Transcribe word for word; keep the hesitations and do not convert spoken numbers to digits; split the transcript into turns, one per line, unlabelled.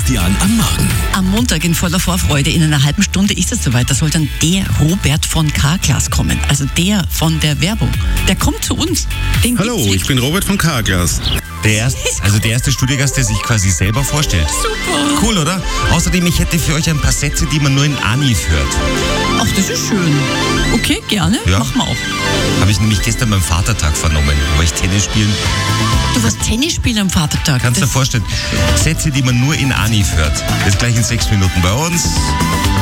Christian am Morgen.
Am Montag in voller Vorfreude, in einer halben Stunde ist es soweit, da soll dann der Robert von Carglass kommen. Also der von der Werbung. Der kommt zu uns. Den
Hallo,
gibt's
ich bin Robert von Carglass.
Der erste, also der erste Studiogast, der sich quasi selber vorstellt.
Super.
Cool, oder? Außerdem, ich hätte für euch ein paar Sätze, die man nur in Anif hört.
Ach, das ist schön. Okay, gerne.
Ja.
Machen wir auch.
Habe ich nämlich gestern beim Vatertag vernommen. War ich Tennis spielen.
Du warst Tennis spielen am Vatertag.
Kannst du dir
Das-
vorstellen? Sätze, die man nur in Anif hört. Jetzt gleich in sechs Minuten bei uns.